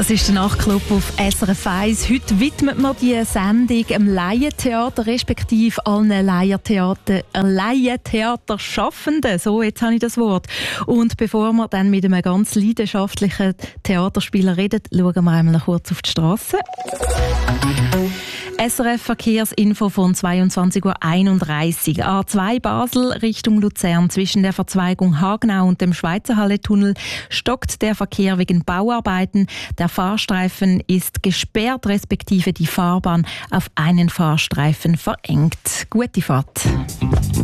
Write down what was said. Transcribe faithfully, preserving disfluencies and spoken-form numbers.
Das ist der Nachtclub auf S R F eins. Heute widmet man die Sendung dem Laientheater, respektive allen Laientheater, Laientheaterschaffenden. So, jetzt habe ich das Wort. Und bevor wir dann mit einem ganz leidenschaftlichen Theaterspieler reden, schauen wir einmal kurz auf die Straße. S R F Verkehrsinfo von zweiundzwanzig Uhr einunddreißig. A zwei Basel Richtung Luzern. Zwischen der Verzweigung Hagenau und dem Schweizerhalle-Tunnel stockt der Verkehr wegen Bauarbeiten. Der Fahrstreifen ist gesperrt, respektive die Fahrbahn auf einen Fahrstreifen verengt. Gute Fahrt.